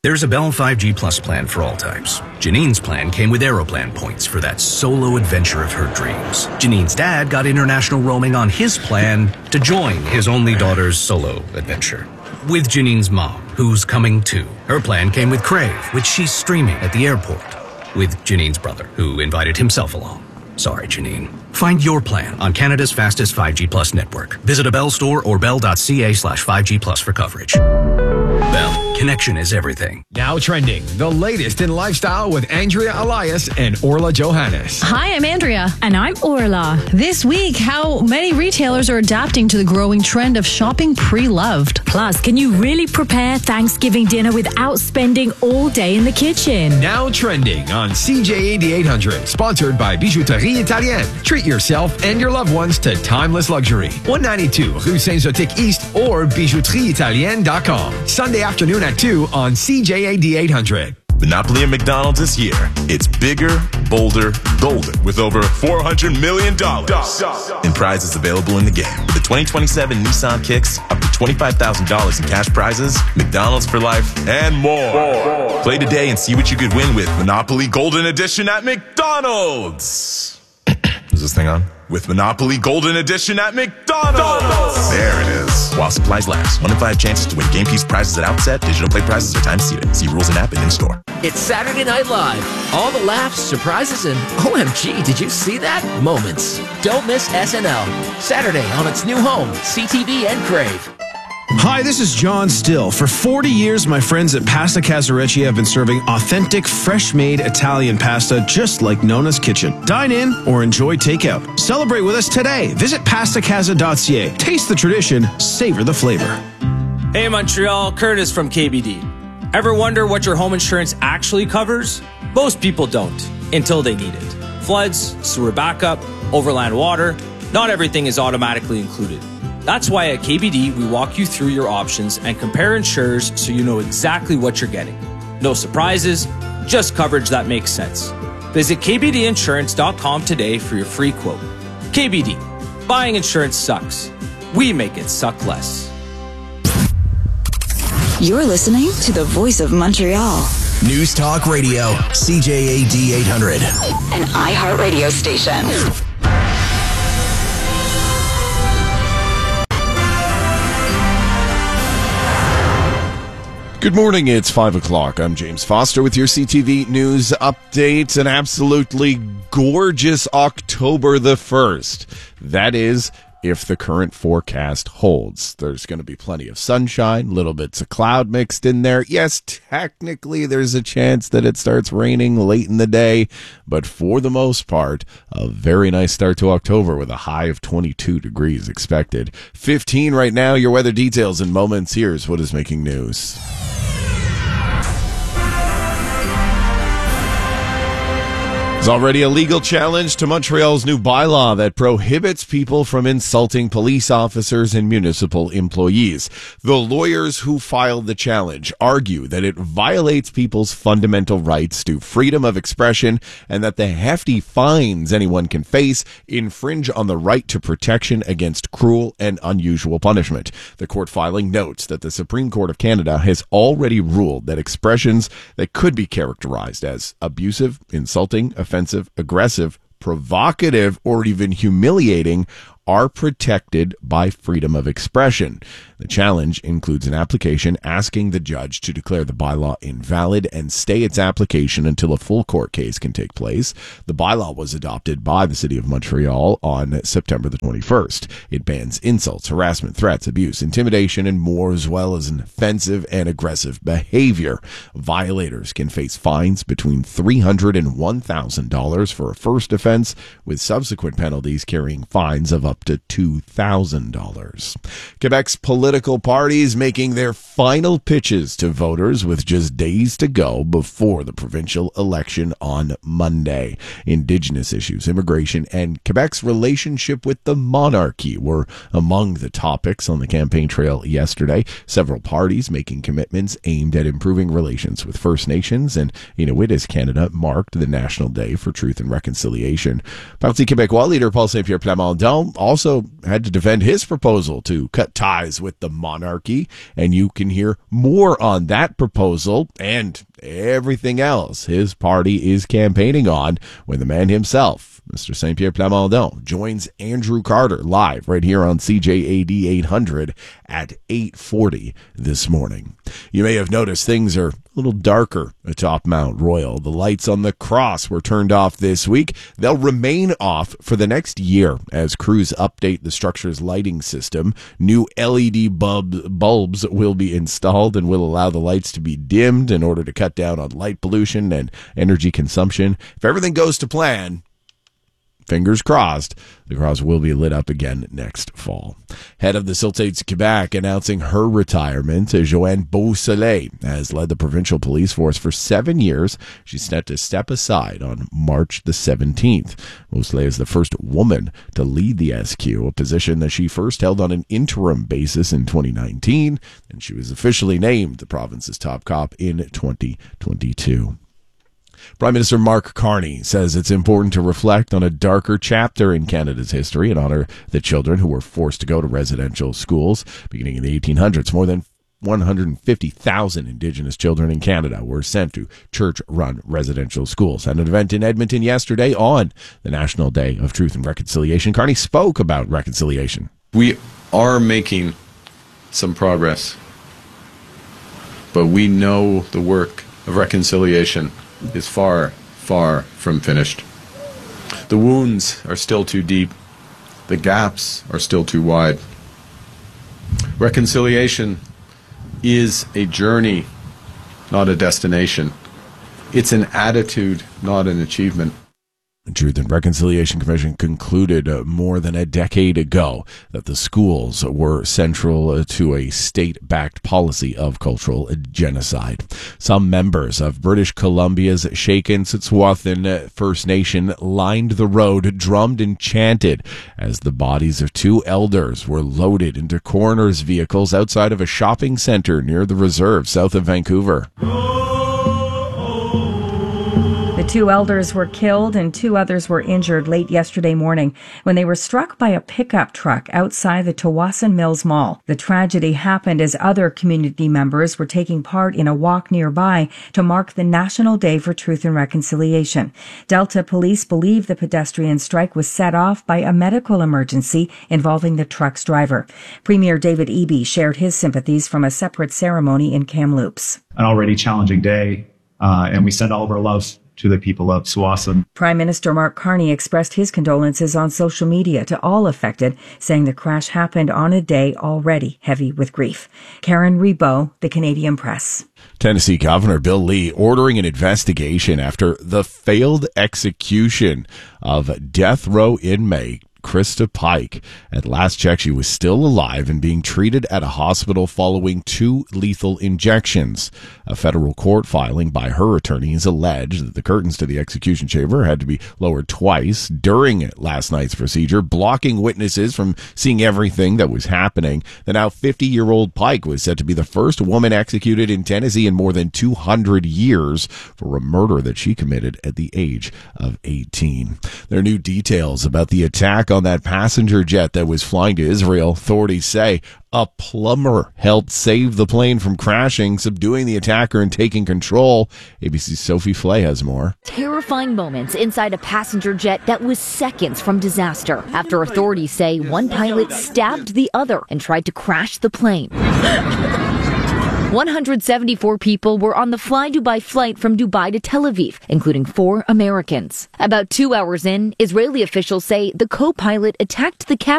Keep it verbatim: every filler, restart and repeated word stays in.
There's a Bell five G Plus plan for all types. Janine's plan came with Aeroplan points for that solo adventure of her dreams. Janine's dad got international roaming on his plan to join his only daughter's solo adventure. With Janine's mom, who's coming too. Her plan came with Crave, which she's streaming at the airport. With Janine's brother, who invited himself along. Sorry, Janine. Find your plan on Canada's fastest five G Plus network. Visit a Bell store or bell.ca slash 5G Plus for coverage. Bell, connection is everything. Now trending, the latest in lifestyle with Andrea Elias and Orla Johannes. Hi, I'm Andrea. And I'm Orla. This week, how many retailers are adapting to the growing trend of shopping pre-loved. Plus, can you really prepare Thanksgiving dinner without spending all day in the kitchen? Now trending on C J A D eight hundred, sponsored by Bijouterie Italienne. Treat yourself and your loved ones to timeless luxury. one ninety-two Rue Saint-Zotique East or bijouterie italienne dot com. Sunday afternoon at two on C J A D eight hundred. Monopoly at McDonald's this year. It's bigger, bolder, golden with over four hundred million dollars in prizes available in the game. With the twenty twenty-seven Nissan Kicks, up to twenty-five thousand dollars in cash prizes, McDonald's for life, and more. more. Play today and see what you could win with Monopoly Golden Edition at McDonald's. Is this thing on? With Monopoly Golden Edition at McDonald's. There it is. While supplies last. One in five chances to win game piece prizes at outset. Digital play prizes are time seated. See rules and app and in store. It's Saturday Night Live. All the laughs, surprises, and O M G, did you see that? Moments. Don't miss S N L. Saturday on its new home, C T V and Crave. Hi, this is John Still. For forty years, my friends at Pasta Casarecci have been serving authentic, fresh-made Italian pasta just like Nona's Kitchen. Dine in or enjoy takeout. Celebrate with us today. Visit pasta casa dot c a. Taste the tradition, savor the flavor. Hey Montreal, Curtis from K B D. Ever wonder what your home insurance actually covers? Most people don't, until they need it. Floods, sewer backup, overland water, not everything is automatically included. That's why at K B D, we walk you through your options and compare insurers so you know exactly what you're getting. No surprises, just coverage that makes sense. Visit k b d insurance dot com today for your free quote. K B D, buying insurance sucks. We make it suck less. You're listening to the Voice of Montreal. News Talk Radio, C J A D eight hundred. An iHeartRadio station. Good morning, it's five o'clock. I'm James Foster with your C T V News Update. An absolutely gorgeous October the first. That is, if the current forecast holds. There's going to be plenty of sunshine, little bits of cloud mixed in there. Yes, technically there's a chance that it starts raining late in the day, but for the most part, a very nice start to October with a high of twenty-two degrees expected. fifteen right now. Your weather details in moments. Here's what is making news. There's already a legal challenge to Montreal's new bylaw that prohibits people from insulting police officers and municipal employees. The lawyers who filed the challenge argue that it violates people's fundamental rights to freedom of expression and that the hefty fines anyone can face infringe on the right to protection against cruel and unusual punishment. The court filing notes that the Supreme Court of Canada has already ruled that expressions that could be characterized as abusive, insulting, offensive, aggressive, provocative, or even humiliating are protected by freedom of expression. The challenge includes an application asking the judge to declare the bylaw invalid and stay its application until a full court case can take place. The bylaw was adopted by the City of Montreal on September the twenty-first. It bans insults, harassment, threats, abuse, intimidation, and more, as well as an offensive and aggressive behavior. Violators can face fines between three hundred dollars and one thousand dollars for a first offense, with subsequent penalties carrying fines of up to two thousand dollars. Quebec's political parties making their final pitches to voters with just days to go before the provincial election on Monday. Indigenous issues, immigration, and Quebec's relationship with the monarchy were among the topics on the campaign trail yesterday. Several parties making commitments aimed at improving relations with First Nations, and Inuit as Canada marked the National Day for Truth and Reconciliation. Parti Québécois leader Paul Saint-Pierre Plamondon also had to defend his proposal to cut ties with the monarchy, and you can hear more on that proposal and everything else his party is campaigning on when the man himself, Mister Saint Pierre Plamondon, joins Andrew Carter live right here on C J A D eight hundred at eight forty this morning. You may have noticed things are a little darker atop Mount Royal. The lights on the cross were turned off this week. They'll remain off for the next year as crews update the structure's lighting system. New L E D bulb, bulbs will be installed and will allow the lights to be dimmed in order to cut down on light pollution and energy consumption. If everything goes to plan, fingers crossed, the cross will be lit up again next fall. Head of the Sultates Quebec announcing her retirement, Joanne Beausoleil has led the provincial police force for seven years. She's set to step aside on March the seventeenth. Beausoleil is the first woman to lead the S Q, a position that she first held on an interim basis in twenty nineteen, and she was officially named the province's top cop in twenty twenty-two. Prime Minister Mark Carney says it's important to reflect on a darker chapter in Canada's history and honor the children who were forced to go to residential schools. Beginning in the eighteen hundreds, more than one hundred fifty thousand Indigenous children in Canada were sent to church-run residential schools. At an event in Edmonton yesterday on the National Day of Truth and Reconciliation, Carney spoke about reconciliation. We are making some progress, but we know the work of reconciliation is far, far from finished. The wounds are still too deep. The gaps are still too wide. Reconciliation is a journey, not a destination. It's an attitude, not an achievement. The Truth and Reconciliation Commission concluded uh, more than a decade ago that the schools were central uh, to a state-backed policy of cultural genocide. Some members of British Columbia's Shaken-Sitswathan First Nation lined the road, drummed and chanted as the bodies of two elders were loaded into coroner's vehicles outside of a shopping center near the reserve south of Vancouver. The two elders were killed and two others were injured late yesterday morning when they were struck by a pickup truck outside the Tsawwassen Mills Mall. The tragedy happened as other community members were taking part in a walk nearby to mark the National Day for Truth and Reconciliation. Delta police believe the pedestrian strike was set off by a medical emergency involving the truck's driver. Premier David Eby shared his sympathies from a separate ceremony in Kamloops. An already challenging day, uh, and we send all of our love to the people of Tsawwassen. Prime Minister Mark Carney expressed his condolences on social media to all affected, saying the crash happened on a day already heavy with grief. Karen Rebow, The Canadian Press. Tennessee Governor Bill Lee ordering an investigation after the failed execution of death row inmate Krista Pike. At last check, she was still alive and being treated at a hospital following two lethal injections. A federal court filing by her attorneys alleged that the curtains to the execution chamber had to be lowered twice during last night's procedure, blocking witnesses from seeing everything that was happening. The now fifty-year-old Pike was said to be the first woman executed in Tennessee in more than two hundred years for a murder that she committed at the age of eighteen. There are new details about the attack on that passenger jet that was flying to Israel. Authorities say a plumber helped save the plane from crashing, subduing the attacker and taking control. A B C's Sophie Flay has more. Terrifying moments inside a passenger jet that was seconds from disaster after authorities say one pilot stabbed the other and tried to crash the plane. one hundred seventy-four people were on the Fly Dubai flight from Dubai to Tel Aviv, including four Americans. About two hours in, Israeli officials say the co-pilot attacked the captain